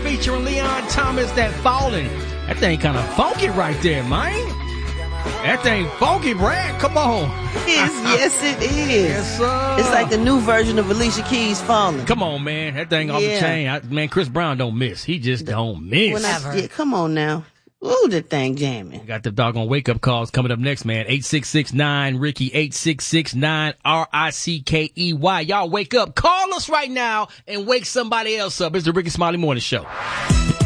featuring Leon Thomas, that Falling. That thing kind of funky right there, man. That thing funky, Brad. Come on. Yes, it is. Yes, sir. It's like the new version of Alicia Keys' Falling. Come on, man. That thing off the chain. Man, Chris Brown don't miss. He just don't miss. Come on now. Ooh, that thing jamming. Got the doggone wake-up calls coming up next, man. 866-9-RICKY, 866-9-RICKEY. Y'all wake up. Call us right now and wake somebody else up. It's the Ricky Smiley Morning Show.